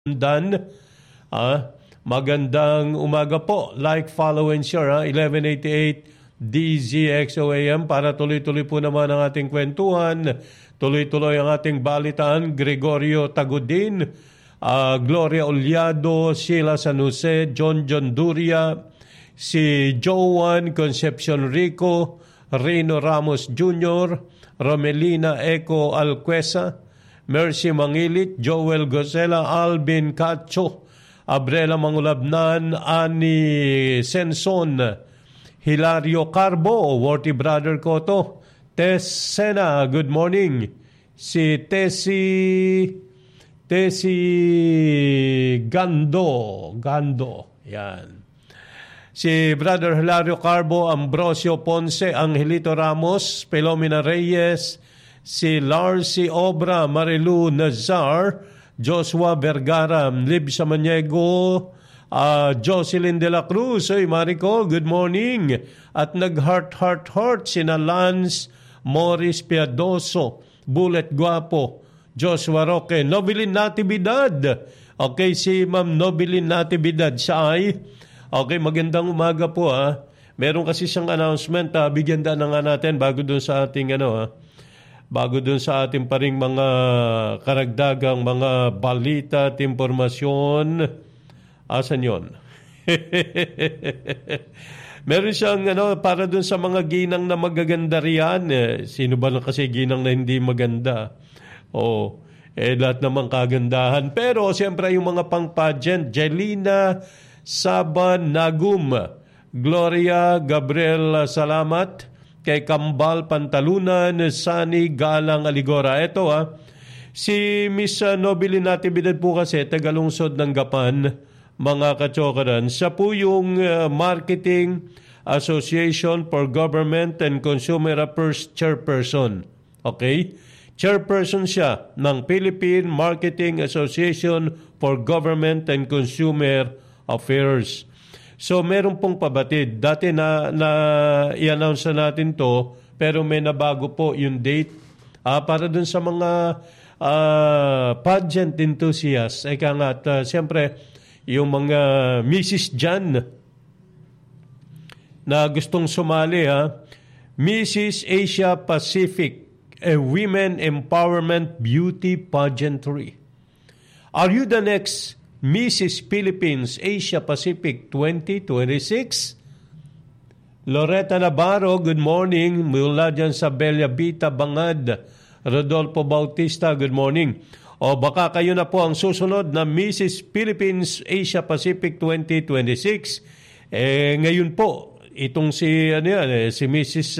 Dan. Magandang umaga po. Like, follow, and share. 1188 DZXOAM para tuloy-tuloy po naman ang ating kwentuhan. Tuloy-tuloy ang ating balitaan. Gregorio Tagudin, Gloria Oliado, Sheila San Jose, John Duria, si Joan Concepcion Rico, Rino Ramos Jr., Romelina Eco Alquesa, Mercy Mangilit, Joel Gosela, Alvin Cacho, Abrela Mangulabnan, Ani Senson, Hilario Carbo, Worthy Brother Koto, Tess Sena, good morning. Si Tessie Gando, yan. Si Brother Hilario Carbo, Ambrosio Ponce, Angelito Ramos, Pelomena Reyes, si Larcy Obra, Marilu Nazar, Joshua Vergara, Lib Samaniego, Jocelyn de la Cruz. Oy, Marico, good morning. At nag-heart sina Lance Morris Piadoso, Bullet Guapo, Joshua Roque, Nobilin Natividad. Okay, si Ma'am Nobilin Natividad siya ay. Okay, magandang umaga po ha. Meron kasi siyang announcement, bigyan na nga natin bago doon sa ating bago doon sa ating paring mga karagdagang mga balita at impormasyon. Asan yon? Meron siyang para doon sa mga ginang na magaganda riyan. Sino ba na kasi ginang na hindi maganda? Lahat naman kagandahan. Pero siyempre yung mga pang-pageant, Jelina Saban Nagum, Gloria Gabriel Salamat, kay Kambal Pantalunan, Sani Galang Aligora. Ito si Miss Nobilin Natividad po kasi tagalungsod ng Gapan, mga kachokaran. Siya po yung Marketing Association for Government and Consumer Affairs Chairperson. Okay? Chairperson siya ng Philippine Marketing Association for Government and Consumer Affairs. So meron pong pabatid. Dati na i-announce na natin to, pero may nabago po yung date para dun sa mga pageant enthusiasts. Siyempre, yung mga Mrs. Jan na gustong sumali Mrs. Asia Pacific, a Women Empowerment Beauty Pageantry. Are you the next Mrs. Philippines Asia Pacific 2026? Loretta Navarro, good morning. Mula dyan sa Bella Vita, Bangad. Rodolfo Bautista, good morning. O baka kayo na po ang susunod na Mrs. Philippines Asia Pacific 2026. Ngayon po, itong si Mrs.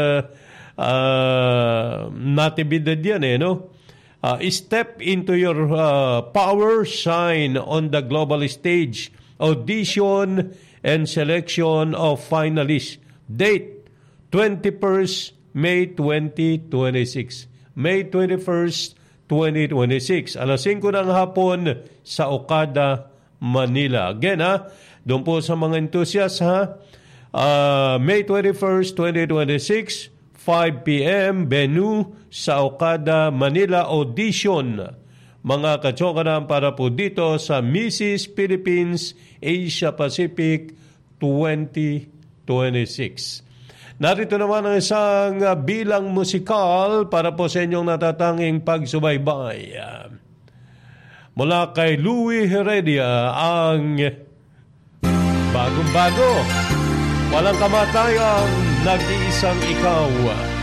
Natividad yan step into your power, shine on the global stage. Audition and selection of finalists. Date, 21st May 2026. May 21st, 2026. Alas 5 ng hapon sa Okada, Manila. Again, doon po sa mga enthusiasts, May 21st, 2026, 5 p.m. venue sa Okada, Manila. Audition, mga kachokaran, para po dito sa Mrs. Philippines Asia Pacific 2026. Narito naman ang isang bilang musikal para po sa inyong natatanging pagsubaybay. Mula kay Louie Heredia, ang bagong-bago, walang kamatayang nag-iisang ikaw.